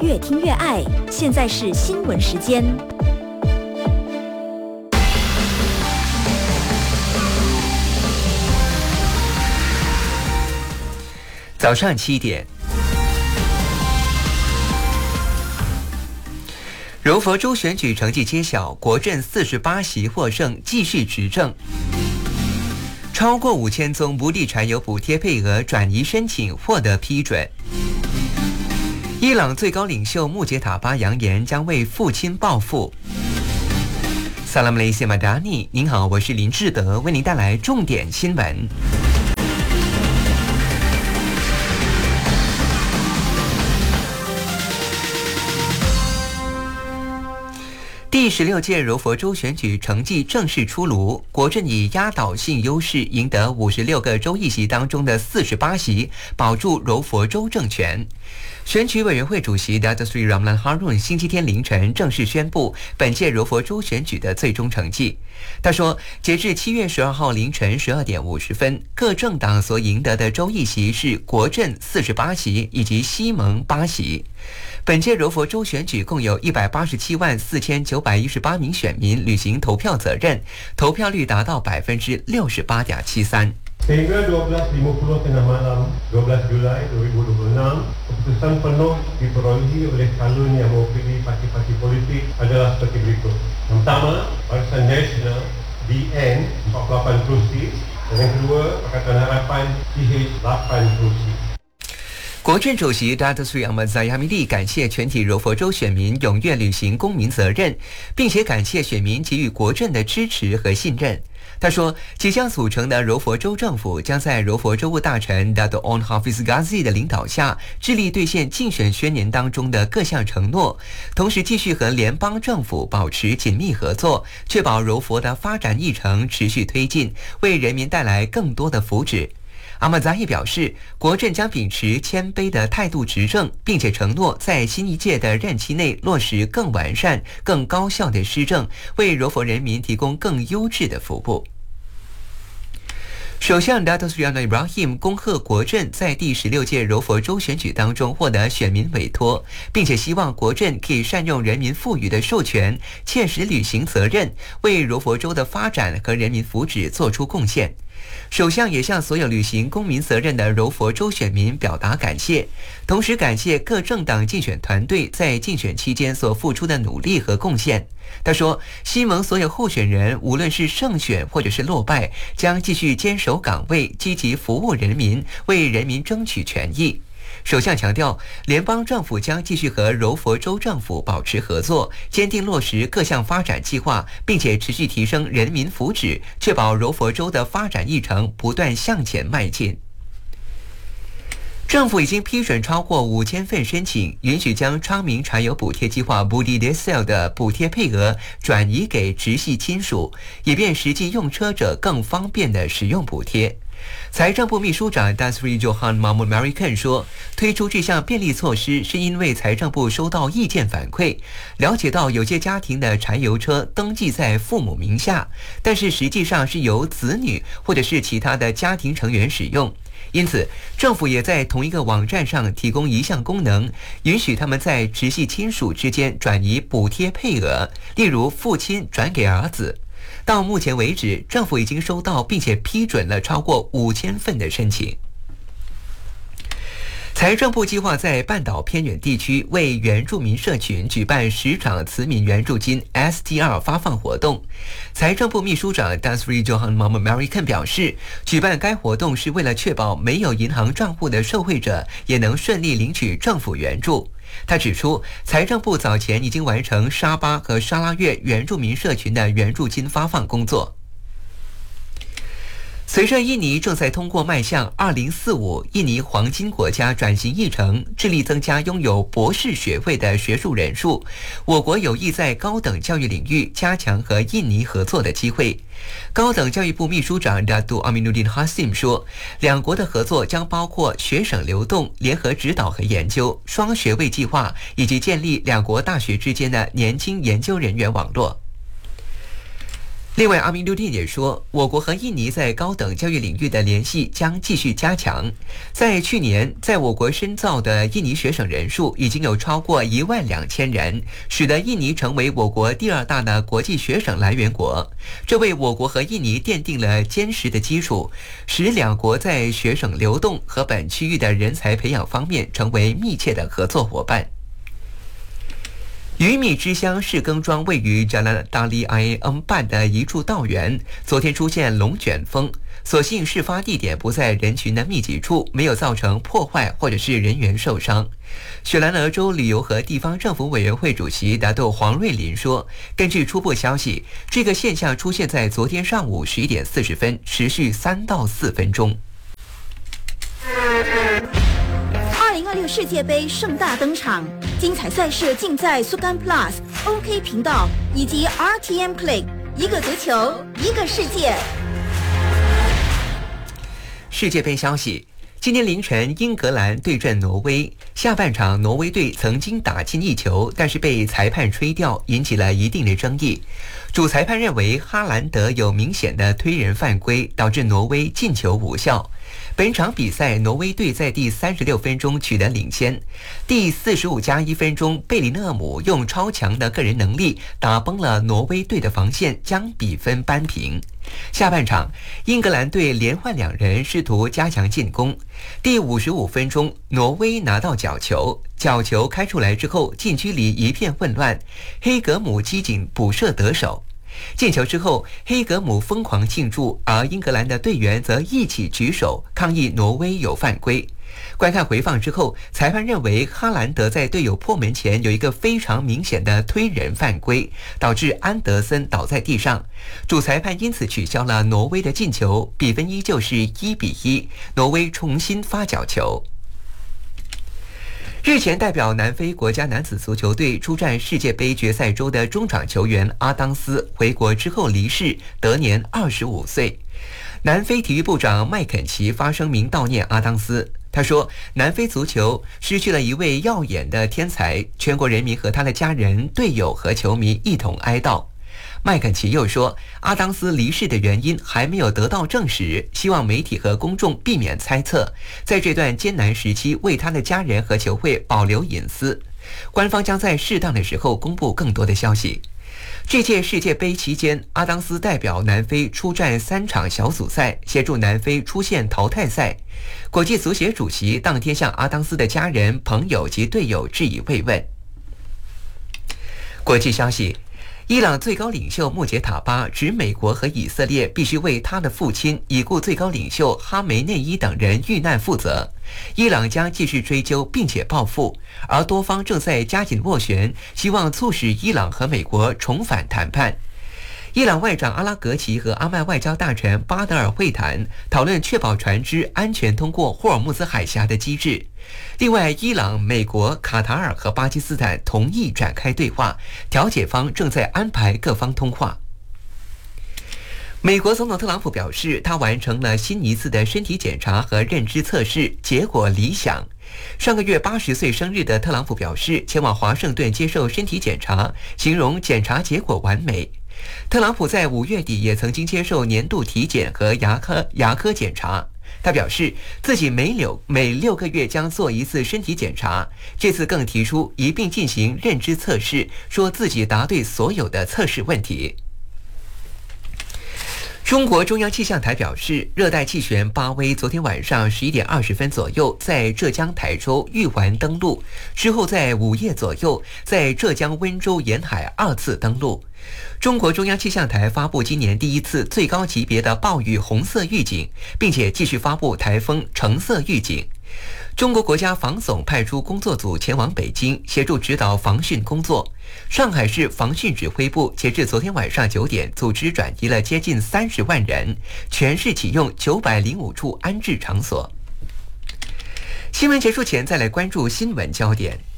越听越爱。现在是新闻时间。 早上7点，柔佛州选举成绩揭晓，国阵48席获胜，继续执政。超过5000宗无地柴油补贴配额转移申请获得批准。伊朗最高领袖穆杰塔巴扬言将为父亲报复。萨拉姆雷西马达尼，您好，我是林志德，为您带来重点新闻。第16届柔佛州选举成绩正式出炉，国阵以压倒性优势赢得56个州议席当中的48席，保住柔佛州政权。选举委员会主席 Datuk Seri Ramlan Harun 星期天凌晨正式宣布本届柔佛州选举的最终成绩。他说，截至7月12号凌晨12点50分，各政党所赢得的州议席是国阵48席以及西蒙8席。本届柔佛州选举共有1874918名选民履行投票责任，投票率达到68.73%。 Sehingga 12.50 tengah malam 12 Julai 2026, keputusan penuh diperolehi oleh calon yang mewakili parti-parti politik adalah seperti berikut. Yang pertama, Barisan Nasional BN 48 kerusi, dan yang kedua Pakatan Harapan PH 8 kerusi。 国阵主席 Datuk Seri Ahmad Zahid Hamidi 感谢全体柔佛州选民踊跃履行公民责任，并且感谢选民给予国阵的支持和信任。他说，即将组成的柔佛州政府将在柔佛州务大臣 Datuk Onn Hafiz Ghazi 的领导下，致力兑现竞选宣言当中的各项承诺，同时继续和联邦政府保持紧密合作，确保柔佛的发展议程持续推进，为人民带来更多的福祉。阿马扎伊表示，国阵将秉持谦卑的态度执政，并且承诺在新一届的任期内落实更完善、更高效的施政，为柔佛人民提供更优质的服务。首相 Datuk Seri Anwar Ibrahim 恭贺国阵在第16届柔佛州选举当中获得选民委托，并且希望国阵可以善用人民赋予的授权，切实履行责任，为柔佛州的发展和人民福祉做出贡献。首相也向所有履行公民责任的柔佛州选民表达感谢，同时感谢各政党竞选团队在竞选期间所付出的努力和贡献。他说，西蒙所有候选人无论是胜选或者是落败，将继续坚守岗位，积极服务人民，为人民争取权益。首相强调，联邦政府将继续和柔佛州政府保持合作，坚定落实各项发展计划，并且持续提升人民福祉，确保柔佛州的发展议程不断向前迈进。政府已经批准超过5000份申请，允许将昌明柴油补贴计划 Budi Diesel 的补贴配额转移给直系亲属，以便实际用车者更方便地使用补贴。财政部秘书长 Datuk Seri Johan Mahmud Marikan 说，推出这项便利措施是因为财政部收到意见反馈，了解到有些家庭的柴油车登记在父母名下，但是实际上是由子女或者是其他的家庭成员使用。因此，政府也在同一个网站上提供一项功能，允许他们在直系亲属之间转移补贴配额，例如父亲转给儿子。到目前为止，政府已经收到并且批准了超过5000份的申请。财政部计划在半岛偏远地区为原住民社群举办10场慈悯援助金 STR 发放活动。财政部秘书长 Datuk Seri Johan Mahmud Marikan 表示，举办该活动是为了确保没有银行账户的受惠者也能顺利领取政府援助。他指出，财政部早前已经完成沙巴和沙拉越原住民社群的援助金发放工作。随着印尼正在通过迈向2045印尼黄金国家转型议程，致力增加拥有博士学位的学术人数，我国有意在高等教育领域加强和印尼合作的机会。高等教育部秘书长 Datuk Aminuddin Hasim 说，两国的合作将包括学省流动、联合指导和研究、双学位计划，以及建立两国大学之间的年轻研究人员网络。 另外，阿明路电也说，我国和印尼在高等教育领域的联系将继续加强。在去年，在我国深造的印尼学生人数已经有超过12000人，使得印尼成为我国第2大的国际学生来源国。这为我国和印尼奠定了坚实的基础，使两国在学生流动和本区域的人才培养方面成为密切的合作伙伴。鱼米之乡士耕庄位于加拿大利埃恩办的一处稻园，昨天出现龙卷风，所幸事发地点不在人群的密集处，没有造成破坏或者是人员受伤。雪兰莪州旅游和地方政府委员会主席达豆黄瑞林说，根据初步消息，这个现象出现在昨天上午11点40分，持续3到4分钟。 2026世界杯盛大登场，精彩赛事尽在苏干 Plus、OK 频道以及 RTM Play， 一个足球，一个世界。 世界杯消息，今天凌晨英格兰对阵挪威，下半场挪威队曾经打进1球，但是被裁判吹掉，引起了一定的争议。主裁判认为哈兰德有明显的推人犯规，导致挪威进球无效。本场比赛，挪威队在第36分钟取得领先，第45+1分钟，贝里勒姆用超强的个人能力打崩了挪威队的防线，将比分扳平。下半场，英格兰队连换2人，试图加强进攻。第55分钟，挪威拿到角球开出来之后，禁区里一片混乱，黑格姆机警补射得手。进球之后，黑格姆疯狂庆祝，而英格兰的队员则一起举手抗议挪威有犯规。观看回放之后，裁判认为哈兰德在队友破门前有一个非常明显的推人犯规，导致安德森倒在地上。主裁判因此取消了挪威的进球，比分依旧是1-1，挪威重新发角球。日前代表南非国家男子足球队出战世界杯决赛周的中场球员阿当斯回国之后离世，得年25岁。南非体育部长麦肯齐发声明悼念阿当斯，他说，南非足球失去了一位耀眼的天才，全国人民和他的家人、队友和球迷一同哀悼。麦肯齐又说，阿当斯离世的原因还没有得到证实，希望媒体和公众避免猜测，在这段艰难时期为他的家人和球会保留隐私。官方将在适当的时候公布更多的消息。这届世界杯期间，阿当斯代表南非出战3场小组赛，协助南非出现淘汰赛。国际足协主席当天向阿当斯的家人、朋友及队友致以慰问。国际消息，伊朗最高领袖穆杰塔巴指美国和以色列必须为他的父亲已故最高领袖哈梅内伊等人遇难负责，伊朗将继续追究并且报复，而多方正在加紧斡旋，希望促使伊朗和美国重返谈判。伊朗外长阿拉格齐和阿曼外交大臣巴德尔会谈，讨论确保船只安全通过霍尔木兹海峡的机制。另外，伊朗、美国、卡塔尔和巴基斯坦同意展开对话，调解方正在安排各方通话。美国总统特朗普表示，他完成了新一次的身体检查和认知测试，结果理想。上个月80岁生日的特朗普表示，前往华盛顿接受身体检查，形容检查结果完美。特朗普在5月底也曾经接受年度体检和牙科检查。他表示自己每6个月将做一次身体检查，这次更提出一并进行认知测试，说自己答对所有的测试问题。中国中央气象台表示，热带气旋巴威昨天晚上11点20分左右在浙江台州玉环登陆，之后在午夜左右在浙江温州沿海2次登陆。中国中央气象台发布今年第一次最高级别的暴雨红色预警，并且继续发布台风橙色预警。中国国家防总派出工作组前往北京协助指导防汛工作。上海市防汛指挥部截至昨天晚上9点，组织转移了接近30万人，全市启用905处安置场所。新闻结束前，再来关注新闻焦点。